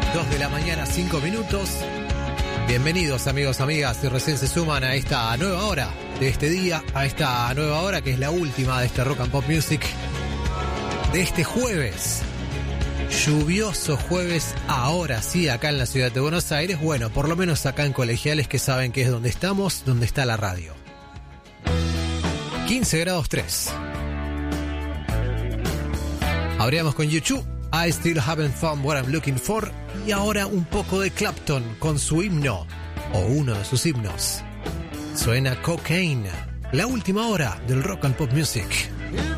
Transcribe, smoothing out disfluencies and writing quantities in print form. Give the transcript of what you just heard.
2 de la mañana, 5 minutos. Bienvenidos amigos, amigas, si recién se suman a esta nueva hora de este día, a esta nueva hora que es la última de este Rock and Pop Music de este jueves. Lluvioso jueves, ahora sí, acá en la ciudad de Buenos Aires. Bueno, por lo menos acá en Colegiales, que saben que es donde estamos, donde está la radio. 15 grados 3. Abríamos con YouTube, I Still Haven't Found What I'm Looking For. Y ahora un poco de Clapton con su himno, o uno de sus himnos. Suena Cocaine, la última hora del Rock and Pop Music.